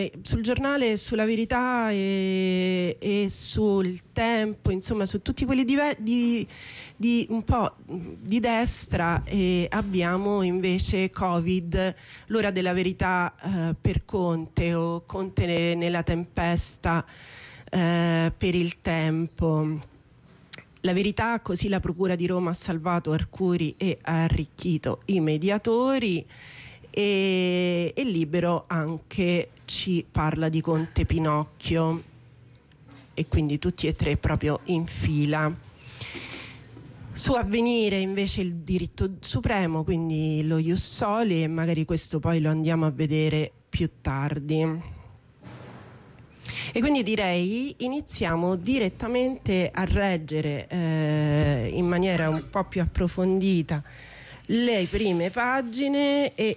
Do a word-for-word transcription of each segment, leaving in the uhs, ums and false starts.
Sul Giornale, sulla Verità e, e sul Tempo, insomma su tutti quelli di, di, di un po' di destra, e abbiamo invece Covid, l'ora della verità eh, per Conte, o Conte nella tempesta eh, per Il Tempo. La Verità: così la Procura di Roma ha salvato Arcuri e ha arricchito i mediatori. E, e Libero anche ci parla di Conte Pinocchio, e quindi tutti e tre proprio in fila. Su Avvenire invece il diritto supremo, quindi lo Ius Soli, e magari questo poi lo andiamo a vedere più tardi. E quindi direi iniziamo direttamente a leggere eh, in maniera un po' più approfondita le prime pagine, e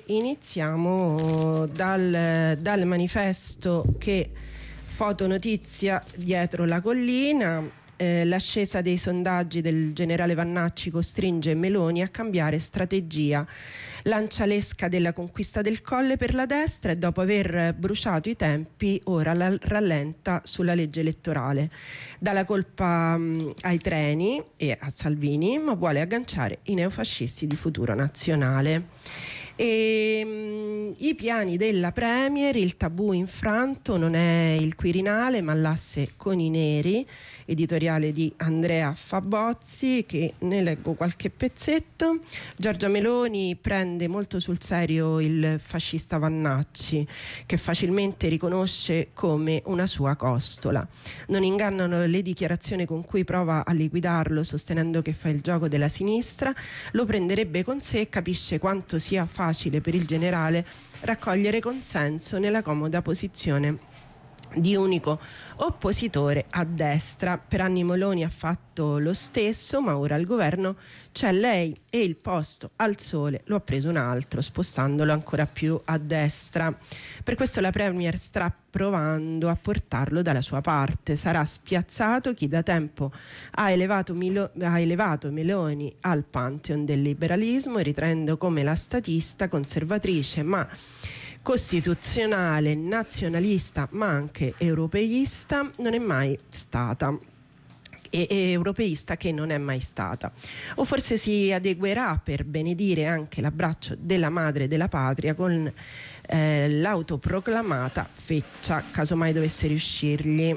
iniziamo dal, dal manifesto che fotonotizia dietro la collina. Eh, l'ascesa dei sondaggi del generale Vannacci costringe Meloni a cambiare strategia. Lancia l'esca della conquista del Colle per la destra, e dopo aver bruciato i tempi ora la rallenta sulla legge elettorale. Dà la colpa mh, ai treni e a Salvini, ma vuole agganciare i neofascisti di Futuro Nazionale. E, mh, i piani della Premier: il tabù infranto, non è il Quirinale ma l'asse con i neri, editoriale di Andrea Fabozzi, che ne leggo qualche pezzetto. Giorgia Meloni prende molto sul serio il fascista Vannacci, che facilmente riconosce come una sua costola. Non ingannano le dichiarazioni con cui prova a liquidarlo, sostenendo che fa il gioco della sinistra. Lo prenderebbe con sé e capisce quanto sia facile per il generale raccogliere consenso nella comoda posizione di unico oppositore a destra. Per anni Meloni ha fatto lo stesso, ma ora al governo c'è lei e il posto al sole lo ha preso un altro, spostandolo ancora più a destra. Per questo la Premier sta provando a portarlo dalla sua parte. Sarà spiazzato chi da tempo ha elevato, Milo- ha elevato Meloni al pantheon del liberalismo, ritraendo come la statista conservatrice ma costituzionale, nazionalista ma anche europeista non è mai stata, e, e europeista che non è mai stata. O forse si adeguerà per benedire anche l'abbraccio della madre della patria con eh, l'autoproclamata feccia, casomai dovesse riuscirgli.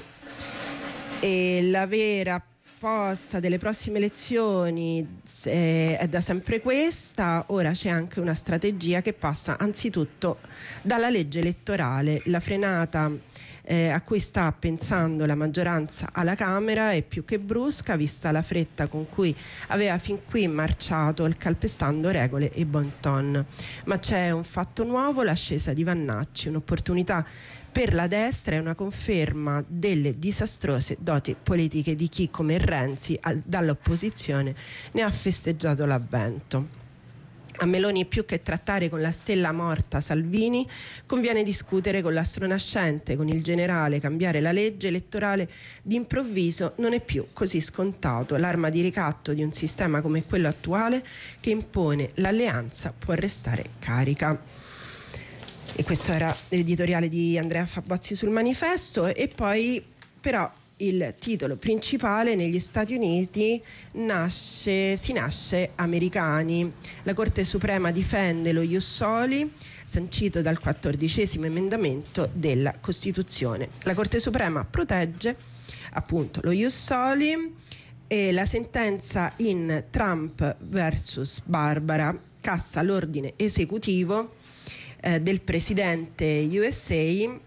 E la vera posta delle prossime elezioni eh, è da sempre questa. Ora c'è anche una strategia che passa anzitutto dalla legge elettorale. La frenata eh, a cui sta pensando la maggioranza alla Camera è più che brusca, vista la fretta con cui aveva fin qui marciato, calpestando regole e bon ton. Ma c'è un fatto nuovo: l'ascesa di Vannacci, un'opportunità per la destra, è una conferma delle disastrose doti politiche di chi come Renzi al, dall'opposizione ne ha festeggiato l'avvento. A Meloni, più che trattare con la stella morta Salvini, conviene discutere con l'astronascente, con il generale. Cambiare la legge elettorale d'improvviso non è più così scontato. L'arma di ricatto di un sistema come quello attuale, che impone l'alleanza, può restare carica. E questo era l'editoriale di Andrea Fabozzi sul manifesto. E poi però il titolo principale: negli Stati Uniti nasce, si nasce americani. La Corte Suprema difende lo Ius Soli, sancito dal quattordicesimo emendamento della Costituzione. La Corte Suprema protegge appunto lo Ius Soli, e la sentenza in Trump versus Barbara cassa l'ordine esecutivo eh, del presidente U S A,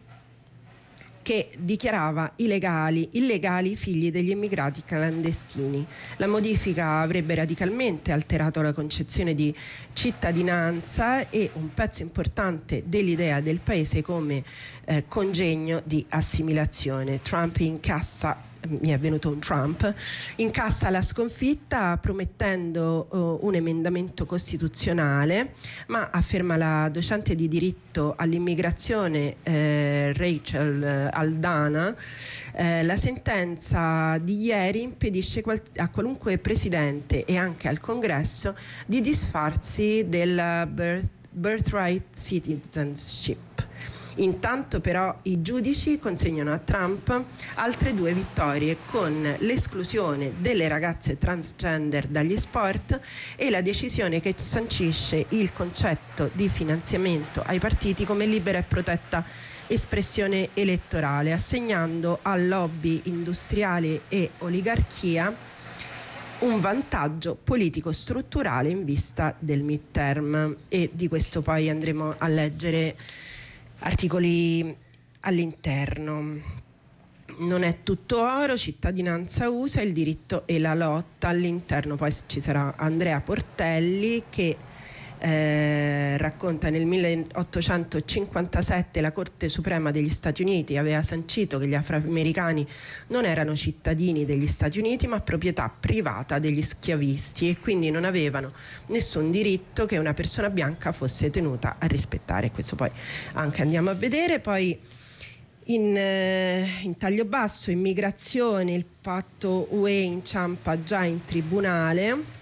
che dichiarava illegali, illegali i figli degli immigrati clandestini. La modifica avrebbe radicalmente alterato la concezione di cittadinanza e un pezzo importante dell'idea del paese come eh, congegno di assimilazione. Trump incassa mi è venuto un Trump, incassa la sconfitta promettendo uh, un emendamento costituzionale, ma, afferma la docente di diritto all'immigrazione eh, Rachel eh, Aldana, eh, la sentenza di ieri impedisce qual- a qualunque presidente e anche al Congresso di disfarsi del birth- birthright citizenship. Intanto però i giudici consegnano a Trump altre due vittorie con l'esclusione delle ragazze transgender dagli sport e la decisione che sancisce il concetto di finanziamento ai partiti come libera e protetta espressione elettorale, assegnando a lobby industriali e oligarchia un vantaggio politico strutturale in vista del midterm. E di questo poi andremo a leggere articoli all'interno. Non è tutto oro, cittadinanza U S A, il diritto e la lotta. All'interno poi ci sarà Andrea Portelli che eh, racconta nel milleottocentocinquantasette la Corte Suprema degli Stati Uniti aveva sancito che gli afroamericani non erano cittadini degli Stati Uniti ma proprietà privata degli schiavisti e quindi non avevano nessun diritto che una persona bianca fosse tenuta a rispettare. Questo poi anche andiamo a vedere. Poi In, eh, in taglio basso, immigrazione, il patto U E inciampa già in tribunale.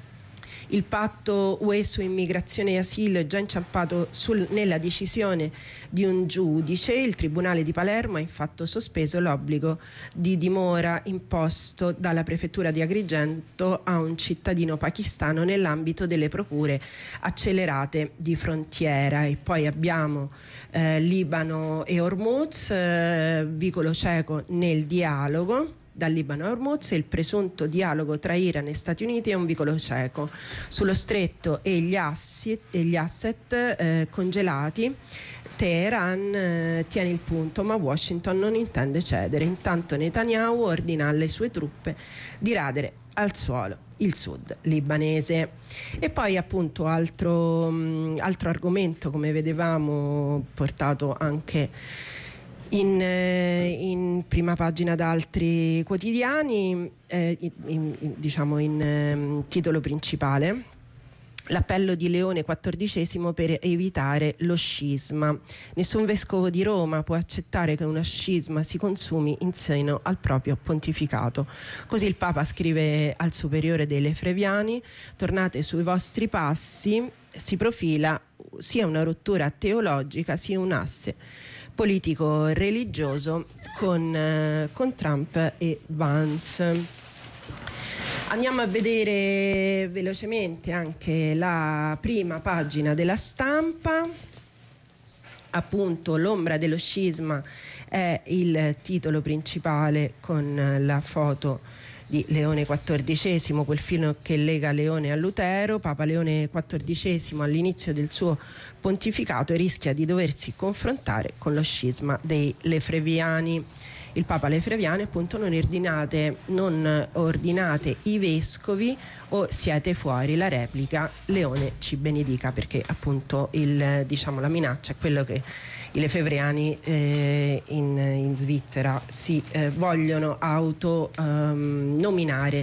Il patto U E su immigrazione e asilo è già inciampato sul, nella decisione di un giudice. Il Tribunale di Palermo ha infatti sospeso l'obbligo di dimora imposto dalla prefettura di Agrigento a un cittadino pakistano nell'ambito delle procure accelerate di frontiera. E poi abbiamo eh, Libano e Hormuz, eh, vicolo cieco nel dialogo. Dal Libano a Hormuz, il presunto dialogo tra Iran e Stati Uniti è un vicolo cieco. Sullo stretto e gli asset, e gli asset eh, congelati, Teheran eh, tiene il punto, ma Washington non intende cedere. Intanto Netanyahu ordina alle sue truppe di radere al suolo il sud libanese. E poi appunto altro, mh, altro argomento, come vedevamo, portato anche In, in prima pagina da altri quotidiani, eh, in, in, diciamo in eh, titolo principale, l'appello di Leone quattordicesimo per evitare lo scisma. Nessun vescovo di Roma può accettare che uno scisma si consumi in seno al proprio pontificato. Così il Papa scrive al superiore dei Lefreviani: tornate sui vostri passi, si profila sia una rottura teologica sia un asse politico religioso con, eh, con Trump e Vance. Andiamo a vedere velocemente anche la prima pagina della Stampa. Appunto, l'ombra dello scisma è il titolo principale con la foto di Leone quattordicesimo, quel filo che lega Leone a Lutero. Papa Leone quattordicesimo all'inizio del suo pontificato rischia di doversi confrontare con lo scisma dei Lefreviani. Il Papa Lefreviani appunto: non ordinate, non ordinate i vescovi o siete fuori. La replica: Leone ci benedica, perché appunto il, diciamo, la minaccia è quello che i lefebvriani eh, in, in Svizzera si eh, vogliono auto um, nominare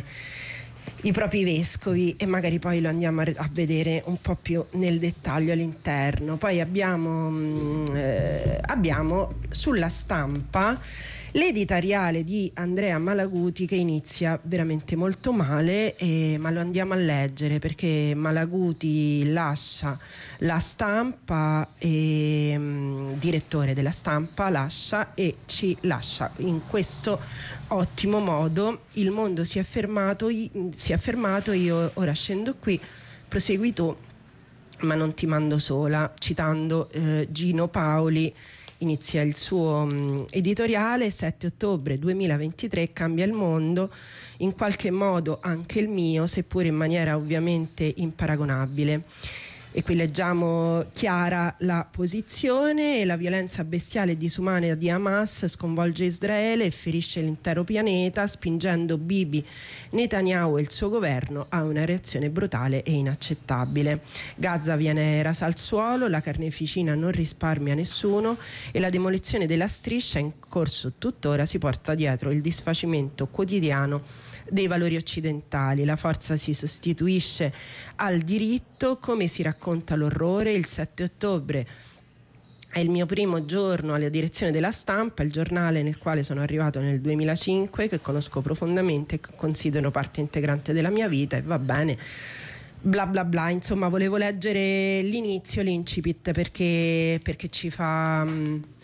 i propri vescovi, e magari poi lo andiamo a, a vedere un po' più nel dettaglio all'interno. Poi abbiamo, mh, eh, abbiamo sulla Stampa l'editoriale di Andrea Malaguti, che inizia veramente molto male, eh, ma lo andiamo a leggere perché Malaguti lascia la Stampa, e, mh, direttore della Stampa, lascia e ci lascia in questo ottimo modo: il mondo si è fermato, si è fermato, io ora scendo qui, prosegui tu, ma non ti mando sola. Citando eh, Gino Paoli, inizia il suo mh, editoriale: sette ottobre duemilaventitré, cambia il mondo, in qualche modo anche il mio, seppure in maniera ovviamente imparagonabile. E qui leggiamo chiara la posizione: la violenza bestiale e disumana di Hamas sconvolge Israele e ferisce l'intero pianeta, spingendo Bibi Netanyahu e il suo governo a una reazione brutale e inaccettabile. Gaza viene rasa al suolo, la carneficina non risparmia nessuno e la demolizione della striscia, in corso tuttora, si porta dietro il disfacimento quotidiano dei valori occidentali. La forza si sostituisce al diritto, come si racconta l'orrore. Il sette ottobre è il mio primo giorno alla direzione della Stampa, il giornale nel quale sono arrivato nel duemilacinque, che conosco profondamente e che considero parte integrante della mia vita, e va bene, bla bla bla. Insomma, volevo leggere l'inizio, l'incipit, perché, perché ci fa... Mh,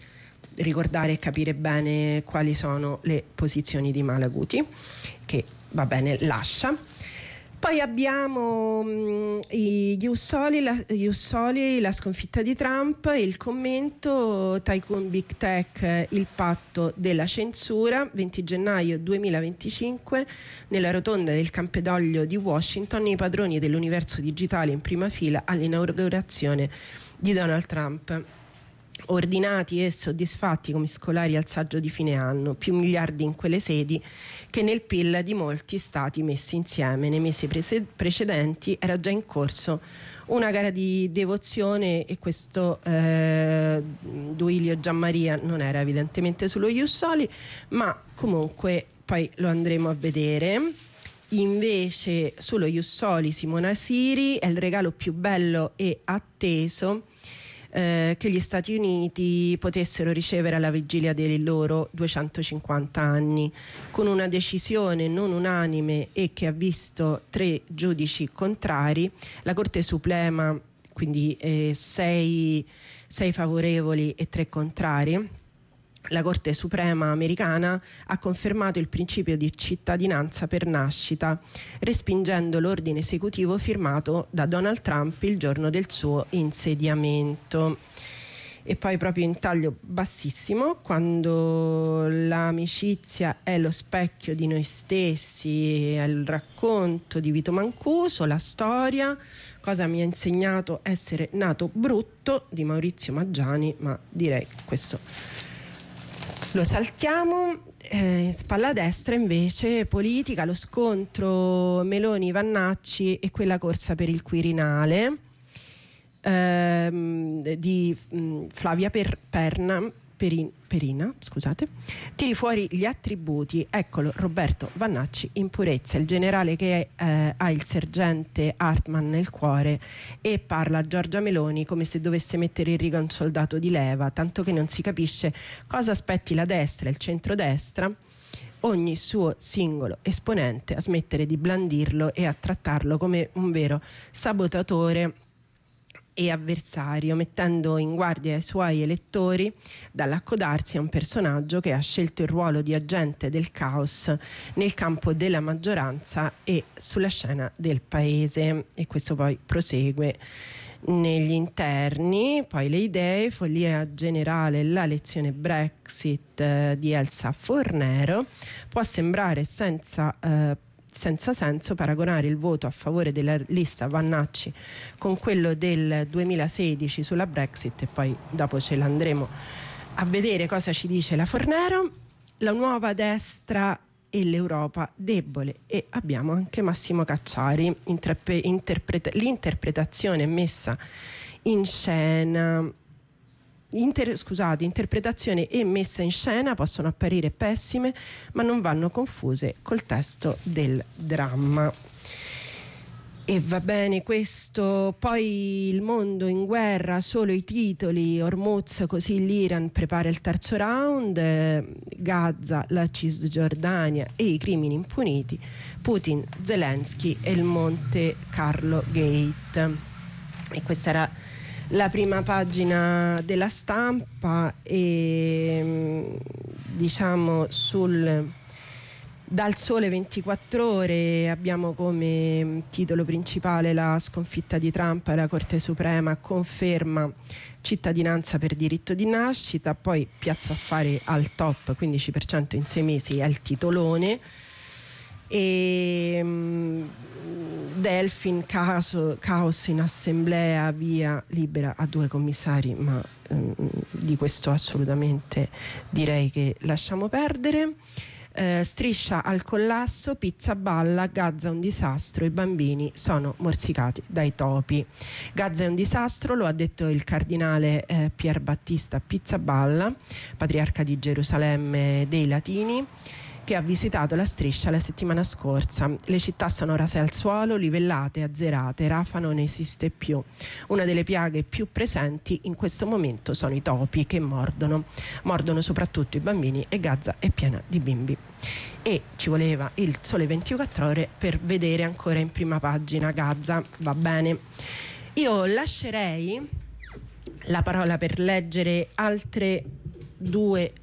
ricordare e capire bene quali sono le posizioni di Malaguti, che va bene, lascia. Poi abbiamo mh, gli Ussoli, la, gli Ussoli, la sconfitta di Trump, il commento Tycoon Big Tech, il patto della censura, venti gennaio duemilaventicinque, nella rotonda del Campidoglio di Washington, i padroni dell'universo digitale in prima fila all'inaugurazione di Donald Trump. Ordinati e soddisfatti come scolari al saggio di fine anno, più miliardi in quelle sedi che nel P I L di molti stati messi insieme. Nei mesi prese- precedenti era già in corso una gara di devozione e questo eh, Duilio Gianmaria non era evidentemente sullo Ius Soli, ma comunque poi lo andremo a vedere. Invece sullo Ius Soli Simona Siri è il regalo più bello e atteso Eh, che gli Stati Uniti potessero ricevere alla vigilia dei loro duecentocinquanta anni, con una decisione non unanime e che ha visto tre giudici contrari. La Corte Suprema, quindi eh, sei, sei favorevoli e tre contrari. La Corte Suprema americana ha confermato il principio di cittadinanza per nascita, respingendo l'ordine esecutivo firmato da Donald Trump il giorno del suo insediamento. E poi proprio in taglio bassissimo, quando l'amicizia è lo specchio di noi stessi, è il racconto di Vito Mancuso, la storia, cosa mi ha insegnato essere nato brutto, di Maurizio Maggiani, ma direi che questo lo saltiamo. Eh, spalla destra invece politica, lo scontro Meloni-Vannacci e quella corsa per il Quirinale ehm, di mh, Flavia per, Perna, Perin, Perina, scusate. Tiri fuori gli attributi, eccolo Roberto Vannacci in purezza, il generale che eh, ha il sergente Hartmann nel cuore, e parla a Giorgia Meloni come se dovesse mettere in riga un soldato di leva, tanto che non si capisce cosa aspetti la destra e il centrodestra, ogni suo singolo esponente, a smettere di blandirlo e a trattarlo come un vero sabotatore e avversario, mettendo in guardia i suoi elettori dall'accodarsi a un personaggio che ha scelto il ruolo di agente del caos nel campo della maggioranza e sulla scena del paese. E questo poi prosegue negli interni. Poi le idee, follia generale, la lezione Brexit eh, di Elsa Fornero. Può sembrare senza eh, senza senso paragonare il voto a favore della lista Vannacci con quello del duemilasedici sulla Brexit, e poi dopo ce l'andremo a vedere cosa ci dice la Fornero. La nuova destra e l'Europa debole, e abbiamo anche Massimo Cacciari. Interpe- interpreta- l'interpretazione messa in scena Inter, scusate, interpretazione e messa in scena possono apparire pessime, ma non vanno confuse col testo del dramma. E va bene questo. Poi il mondo in guerra, solo i titoli. Hormuz, così l'Iran prepara il terzo round, eh, Gaza, la Cisgiordania e i crimini impuniti, Putin, Zelensky e il Monte Carlo Gate. E questa era la prima pagina della Stampa. E diciamo sul dal Sole ventiquattro Ore abbiamo come titolo principale la sconfitta di Trump alla Corte Suprema, conferma cittadinanza per diritto di nascita. Poi Piazza Affari al top, quindici per cento in sei mesi è il titolone. E um, Delfin, caso, caos in assemblea, via libera a due commissari, ma um, di questo assolutamente direi che lasciamo perdere. Uh, striscia al collasso, pizza balla, Gaza è un disastro, i bambini sono morsicati dai topi. Gaza è un disastro, lo ha detto il cardinale eh, Pier Battista Pizzaballa, patriarca di Gerusalemme dei Latini, che ha visitato la striscia la settimana scorsa. Le città sono rase al suolo, livellate, azzerate, Rafa non esiste più. Una delle piaghe più presenti in questo momento sono i topi che mordono, mordono soprattutto i bambini, e Gaza è piena di bimbi. E ci voleva il Sole ventiquattro Ore per vedere ancora in prima pagina Gaza. Va bene, io lascerei la parola per leggere altre due